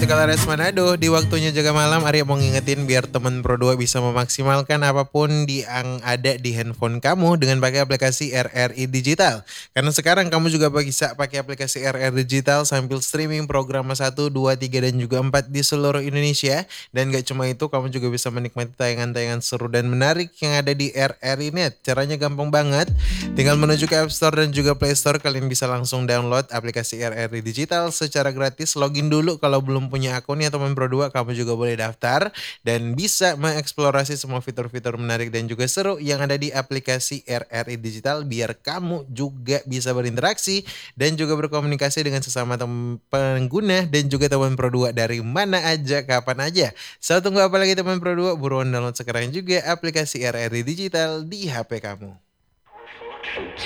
Kalares Manado, di waktunya jaga malam, Arya mau ngingetin biar teman Pro 2 bisa memaksimalkan apapun yang ada di handphone kamu dengan pakai aplikasi RRI Digital. Karena sekarang kamu juga bisa pakai aplikasi RRI Digital sambil streaming program 1, 2, 3, dan juga 4 di seluruh Indonesia. Dan gak cuma itu, kamu juga bisa menikmati tayangan-tayangan seru dan menarik yang ada di RRI Net. Caranya gampang banget, tinggal menuju ke App Store dan juga Play Store, kalian bisa langsung download aplikasi RRI Digital secara gratis. Login dulu kalau belum punya akun ya teman Pro 2, kamu juga boleh daftar dan bisa mengeksplorasi semua fitur-fitur menarik dan juga seru yang ada di aplikasi RRI Digital biar kamu juga bisa berinteraksi dan juga berkomunikasi dengan sesama pengguna dan juga teman Pro 2 dari mana aja, kapan aja. So, tunggu apa lagi teman Pro 2? Buruan download sekarang juga aplikasi RRI Digital di HP kamu.